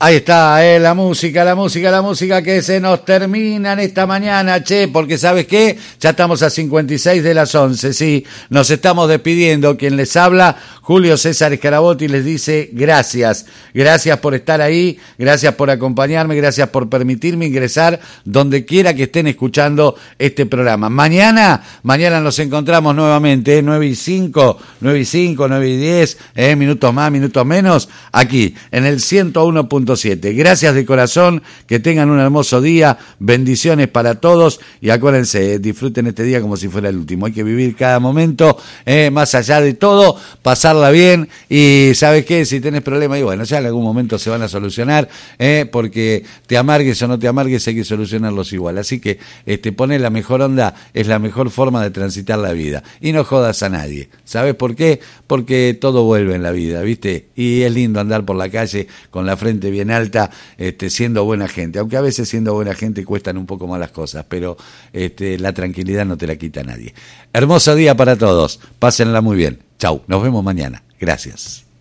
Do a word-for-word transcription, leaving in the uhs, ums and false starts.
Ahí está, eh, la música, la música, la música que se nos termina en esta mañana, che, porque ¿sabes qué? Ya estamos a cincuenta y seis de las once, sí, nos estamos despidiendo. Quien les habla, Julio César Scarabotti, les dice gracias, gracias por estar ahí, gracias por acompañarme, gracias por permitirme ingresar donde quiera que estén escuchando este programa. Mañana, mañana nos encontramos nuevamente, eh, nueve y cinco, nueve y cinco, nueve y diez, eh, minutos más, minutos menos, aquí, en el ciento uno punto siete. Gracias de corazón, que tengan un hermoso día, bendiciones para todos y acuérdense, eh, disfruten este día como si fuera el último. Hay que vivir cada momento, eh, más allá de todo, pasarla bien y ¿sabes qué? Si tenés problemas, y bueno, ya en algún momento se van a solucionar, eh, porque te amargues o no te amargues, hay que solucionarlos igual. Así que este, poner la mejor onda es la mejor forma de transitar la vida y no jodas a nadie. ¿Sabes por qué? Porque todo vuelve en la vida, ¿viste? Y es lindo andar por la calle con la frente bien alta, este, siendo buena gente, aunque a veces siendo buena gente cuestan un poco más las cosas, pero este, la tranquilidad no te la quita nadie. Hermoso día para todos, pásenla muy bien, chau, nos vemos mañana, gracias.